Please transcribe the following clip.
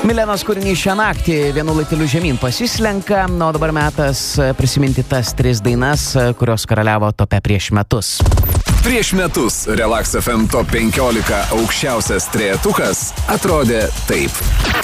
Milenos kūrinys šią naktį vienu laipteliu žemyn pasislenka, o dabar metas prisiminti tas 3 dainas, kurios karaliavo tope prieš metus. Prieš metus Relax FM Top 15 aukščiausias trejetukas atrodė taip.